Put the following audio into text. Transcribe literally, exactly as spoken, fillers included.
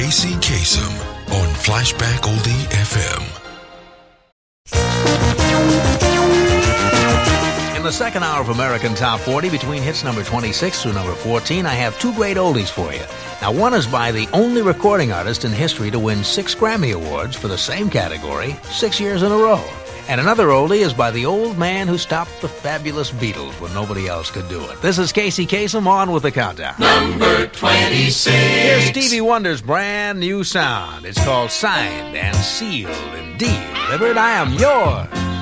Casey Kasem on Flashback Oldie F M. In the second hour of American Top forty, between hits number twenty-six through number fourteen, I have two great oldies for you. Now, one is by the only recording artist in history to win six Grammy Awards for the same category six years in a row. And another oldie is by the old man who stopped the fabulous Beatles when nobody else could do it. This is Casey Kasem, on with the countdown. Number twenty-six. Here's Stevie Wonder's brand new sound. It's called Signed and Sealed and Delivered. I am yours.